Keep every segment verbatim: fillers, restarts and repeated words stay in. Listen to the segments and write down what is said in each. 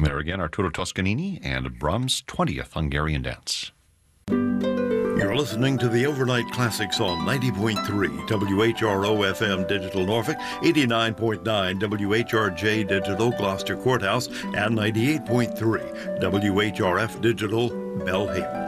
There again are Toto Toscanini and Brahms' twentieth Hungarian Dance. You're listening to the Overnight Classics on ninety point three W H R O F M Digital Norfolk, eighty-nine point nine W H R J Digital Gloucester Courthouse, and ninety-eight point three W H R F Digital Belhaven.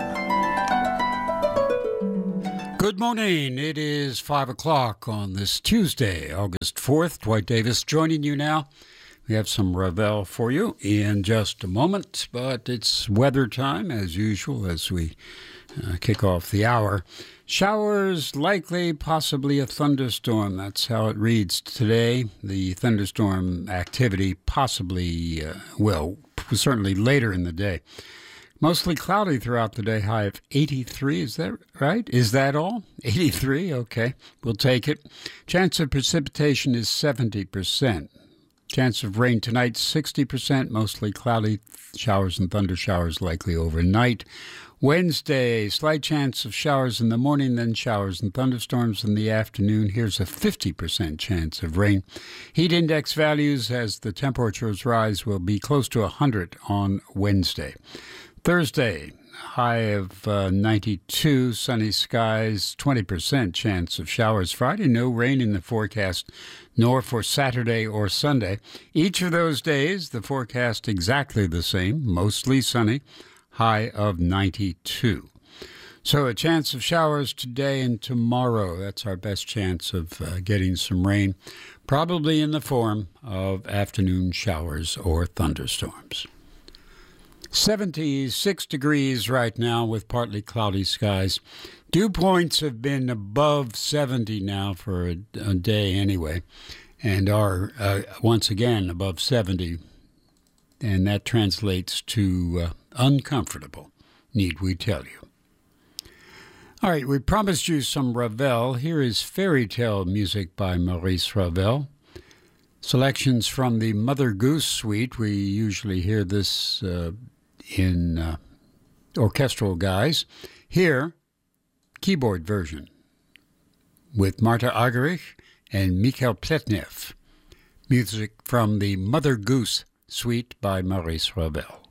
Good morning. It is five o'clock on this Tuesday, August fourth. Dwight Davis joining you now. We have some Ravel for you in just a moment, but it's weather time as usual as we uh, kick off the hour. Showers likely, possibly a thunderstorm. That's how it reads today. The thunderstorm activity possibly, uh, well, certainly later in the day. Mostly cloudy throughout the day, high of eighty-three. Is that right? Is that all? eighty-three? Okay, we'll take it. Chance of precipitation is seventy percent. Chance of rain tonight, sixty percent, mostly cloudy. Showers and thunder showers likely overnight. Wednesday, slight chance of showers in the morning, then showers and thunderstorms in the afternoon. Here's a fifty percent chance of rain. Heat index values as the temperatures rise will be close to one hundred on Wednesday. Thursday, high of uh, ninety-two, sunny skies, twenty percent chance of showers. Friday, no rain in the forecast, nor for Saturday or Sunday. Each of those days, the forecast exactly the same, mostly sunny, high of ninety-two. So a chance of showers today and tomorrow. That's our best chance of uh, getting some rain, probably in the form of afternoon showers or thunderstorms. seventy-six degrees right now with partly cloudy skies. Dew points have been above seventy now for a, a day anyway, and are uh, once again above seventy, and that translates to uh, uncomfortable, need we tell you. All right, we promised you some Ravel. Here is Fairy Tale music by Maurice Ravel. Selections from the Mother Goose Suite. We usually hear this uh, in uh, orchestral guise. Here, keyboard version with Marta Argerich and Mikhail Pletnev. Music from the Mother Goose Suite by Maurice Ravel.